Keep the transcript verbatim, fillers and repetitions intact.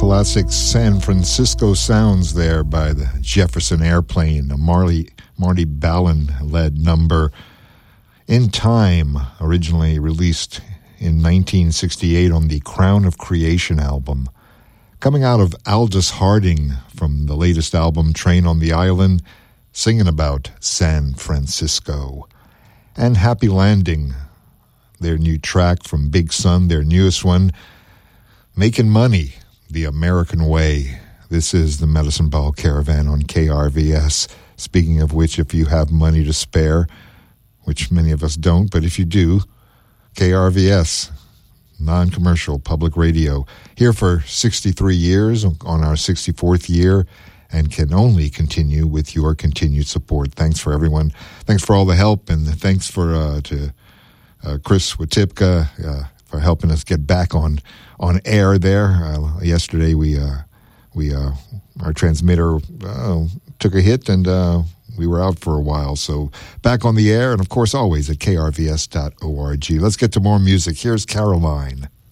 classic San Francisco sounds there by the Jefferson Airplane, a Marley, Marty Balin-led number. In Time, originally released in nineteen sixty-eight on the Crown of Creation album. Coming out of Aldous Harding from the latest album, Train on the Island, singing about San Francisco. And Happy Landing, their new track from Big Sun, their newest one, Making Money the American Way. This is the Medicine Ball Caravan on K R V S. Speaking of which, if you have money to spare, which many of us don't, but if you do, K R V S, non-commercial public radio, here for sixty-three years on our sixty-fourth year, and can only continue with your continued support. Thanks for everyone. Thanks for all the help, and thanks for uh, to uh, Chris Watipka uh, for helping us get back on on air there. Uh, yesterday, we uh, we uh, our transmitter uh, took a hit, and uh, we were out for a while. So back on the air, and of course, always at K R V S dot org. Let's get to more music. Here's Caroline.